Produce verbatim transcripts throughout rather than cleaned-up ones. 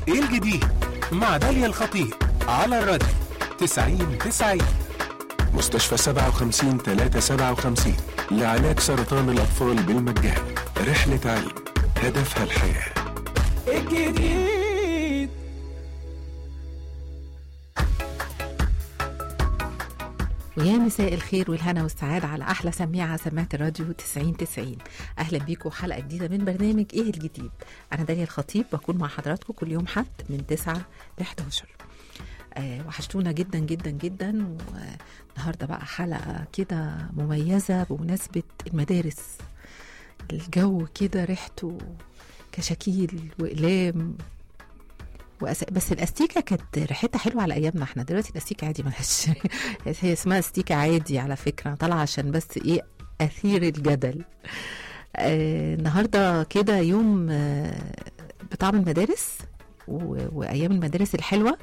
ايه الجديد مع داليا الخطيب على الراديو تسعين تسعين. مستشفى سبعة وخمسين ثلاثة سبعة وخمسين لعلاج سرطان الأطفال بالمجان. رحلة علم هدفها الحياة. الجديد ويا مساء الخير والهنا والسعادة على أحلى سميعة سماعة الراديو تسعين تسعين. أهلا بيكم حلقة جديدة من برنامج إيه الجديد. أنا داليا الخطيب بكون مع حضراتكم كل يوم حد من تسعة ل حداشر. آه وحشتونا جدا جدا جدا. والنهاردة بقى حلقة كده مميزة بمناسبة المدارس. الجو كده ريحته كشكيل وإقلام وأس... بس الاستيكه كانت ريحتها حلوه على ايامنا احنا. دلوقتي الاستيكه عادي مالهاش هي اسمها استيكه عادي على فكره، طالعه عشان بس ايه اثير الجدل. آه النهارده كده يوم آه بطعم المدارس و... وايام المدارس الحلوه.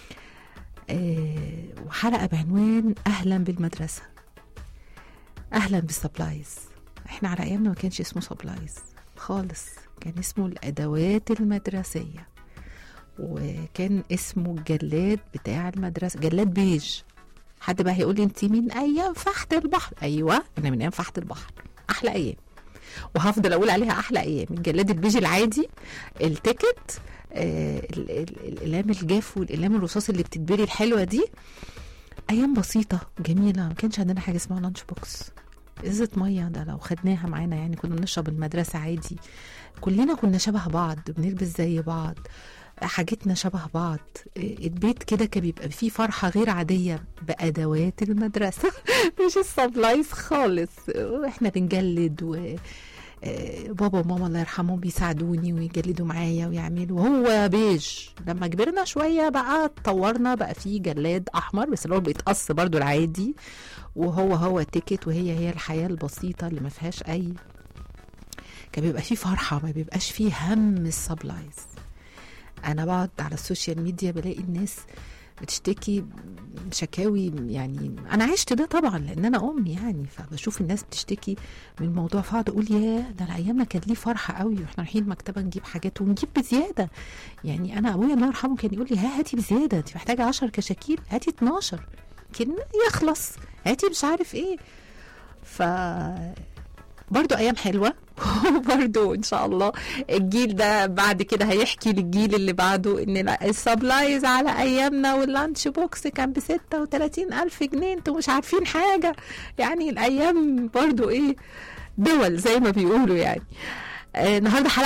آه وحلقه بعنوان اهلا بالمدرسه، اهلا بالسبلايز. احنا على ايامنا ما كانش اسمه سبلايز خالص، كان اسمه الادوات المدرسيه، وكان اسمه الجلاد بتاع المدرسة، جلاد بيج. حد بقى هيقول لي انت من ايام فحت البحر؟ ايوه انا من ايام فحت البحر، احلى ايام وهفضل اقول عليها احلى ايام. الجلاد البيج العادي، التيكت، آه الاقلام الجاف والاقلام الرصاص اللي بتتبري الحلوه دي. ايام بسيطه جميله، ما كانش عندنا حاجه اسمها لانش بوكس. ازازه ميه ده لو خدناها معانا يعني كنا بنشرب المدرسه عادي. كلنا كنا شبه بعض، بنلبس زي بعض، حاجتنا شبه بعض. البيت كده كان بيبقى فيه فرحة غير عادية بأدوات المدرسة مش السبلايز خالص. احنا بنجلد و بابا وماما الله يرحمهم بيساعدوني ويجلدوا معايا ويعملوا. وهو بيج لما كبرنا شوية بقى اتطورنا، بقى فيه جلاد أحمر بس اللي هو بيتقص برضو العادي، وهو هو تيكت، وهي هي الحياة البسيطة اللي ما فيهاش أي. كان بيبقى فيه فرحة، ما بيبقاش فيه هم السبلايز. انا بقعد على السوشيال ميديا بلاقي الناس بتشتكي شكاوي، يعني انا عشت ده طبعا لان انا ام يعني، فبشوف الناس بتشتكي من الموضوع فاقعد اقول ياه ده على ايامنا كان ليه فرحه قوي واحنا رايحين المكتبه نجيب حاجات ونجيب بزياده. يعني انا ابويا الله يرحمه كان يقول لي ها هاتي بزياده، انت محتاجه عشر كشاكيل هاتي اتناشر كان يخلص، هاتي مش عارف ايه. ف برضو ايام حلوه وبرضو ان شاء الله الجيل ده بعد كده هيحكي للجيل اللي بعده ان السبلايز على ايامنا واللانش بوكس كان بستة وتلاتين الف جنيه، انتوا مش عارفين حاجه. يعني الايام برضو ايه دول زي ما بيقولوا يعني. آه النهارده حلقه